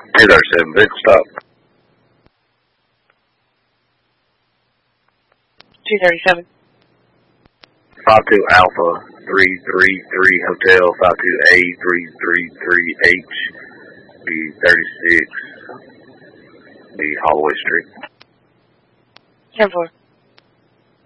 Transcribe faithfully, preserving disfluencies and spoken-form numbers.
two thirty-seven, vehicle stop. two thirty-seven. five two Alpha three three three Hotel, five two A three three three H, be thirty-six, be Holloway Street. ten four.